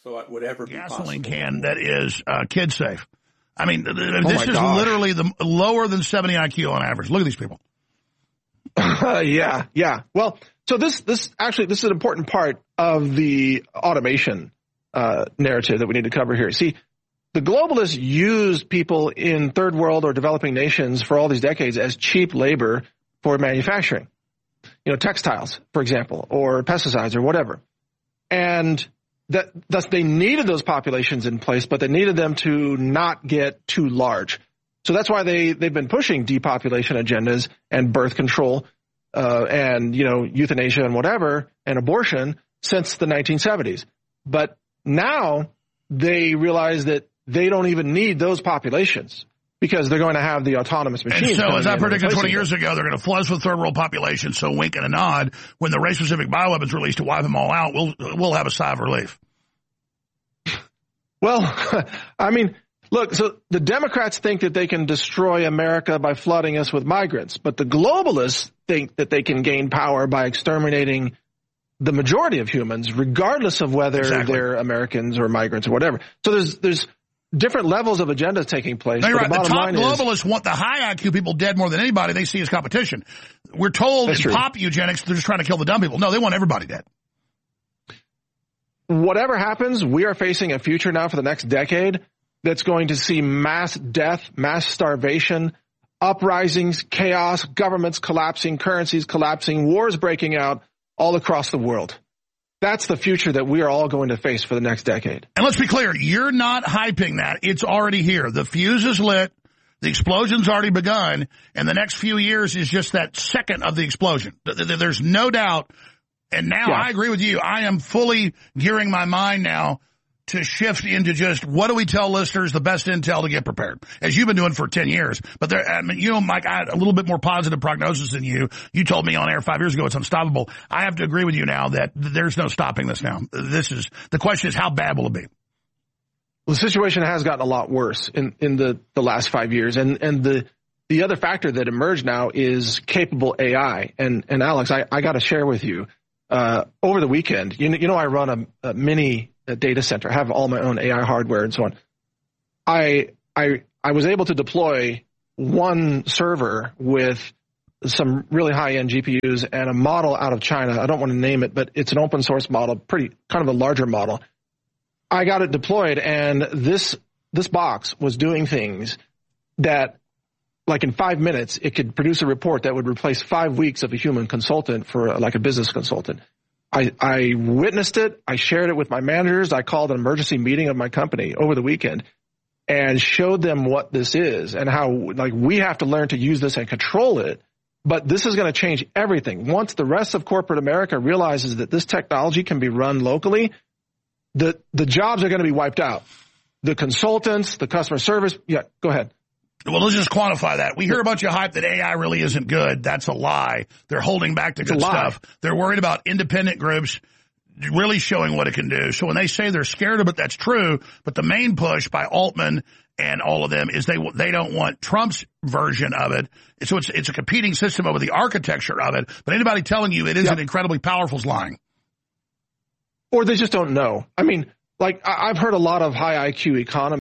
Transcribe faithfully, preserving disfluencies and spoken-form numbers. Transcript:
So it would ever be gasoline possible. can that is uh, kid safe. I mean, th- th- Oh this my is gosh. literally the lower than seventy I Q on average. Look at these people. Uh, yeah, yeah. Well, so this, this actually, this is an important part of the automation uh, narrative that we need to cover here. See, the globalists used people in third world or developing nations for all these decades as cheap labor for manufacturing. You know, textiles, for example, or pesticides or whatever. And that, thus they needed those populations in place, but they needed them to not get too large. So that's why they, they've been pushing depopulation agendas and birth control uh, and, you know, euthanasia and whatever and abortion since the nineteen seventies. But now they realize that they don't even need those populations because they're going to have the autonomous machines. And so, coming as I in predicted and twenty replacing years ago, they're going to flood us with third world population. So, wink and a nod, when the race-specific bioweapons released to wipe them all out, we'll we'll have a sigh of relief. Well, I mean, look, so the Democrats think that they can destroy America by flooding us with migrants, but the globalists think that they can gain power by exterminating the majority of humans, regardless of whether Exactly. they're Americans or migrants or whatever. So there's there's different levels of agendas taking place. No, you're but right. The, bottom top line is, globalists want the high I Q people dead more than anybody they see as competition. We're told That's in true. pop eugenics they're just trying to kill the dumb people. No, they want everybody dead. whatever happens, we are facing a future now for the next decade that's going to see mass death, mass starvation, uprisings, chaos, governments collapsing, currencies collapsing, wars breaking out all across the world. That's the future that we are all going to face for the next decade. And let's be clear, you're not hyping that. It's already here. The fuse is lit. The explosion's already begun. And the next few years is just that second of the explosion. There's no doubt. And now Yeah. I agree with you. I am fully gearing my mind now to shift into just what do we tell listeners the best intel to get prepared, as you've been doing for ten years. But there, I mean, you know, Mike, I had a little bit more positive prognosis than you. You told me on air five years ago it's unstoppable. I have to agree with you now that there's no stopping this now. This is, the question is how bad will it be? Well, the situation has gotten a lot worse in, in the, the last five years. And, and the, the other factor that emerged now is capable A I. And, and Alex, I, I got to share with you, uh, over the weekend, you know, you know, I run a, a mini a data center. I have all my own A I hardware and so on. I, I, I was able to deploy one server with some really high-end G P Us and a model out of China. I don't want to name it, but it's an open source model, pretty kind of a larger model. I got it deployed, and this this box was doing things that, like in five minutes, it could produce a report that would replace five weeks of a human consultant for uh, like a business consultant. I, I witnessed it. I shared it with my managers. I called an emergency meeting of my company over the weekend and showed them what this is and how, like, we have to learn to use this and control it. But this is going to change everything. Once the rest of corporate America realizes that this technology can be run locally, the the jobs are going to be wiped out. The consultants, the customer service. Yeah, go ahead. Well, let's just quantify that. We hear a bunch of hype that A I really isn't good. That's a lie. They're holding back the good stuff. They're worried about independent groups really showing what it can do. So when they say they're scared of it, that's true. But the main push by Altman and all of them is they they don't want Trump's version of it. So it's it's a competing system over the architecture of it. But anybody telling you it isn't Yep. incredibly powerful is lying. Or they just don't know. I mean, like, I- I've heard a lot of high I Q economists